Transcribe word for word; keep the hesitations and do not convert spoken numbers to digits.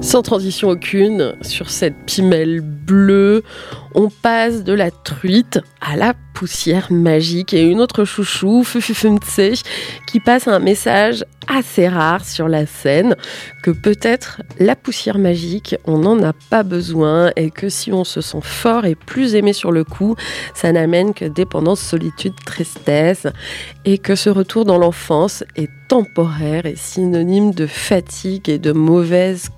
Sans transition aucune, sur cette pimelle bleue, on passe de la truite à la poussière magique et une autre chouchou, Fufufumtse, qui passe un message assez rare sur la scène, que peut-être la poussière magique, on n'en a pas besoin et que si on se sent fort et plus aimé sur le coup, ça n'amène que dépendance, solitude, tristesse et que ce retour dans l'enfance est temporaire et synonyme de fatigue et de mauvaise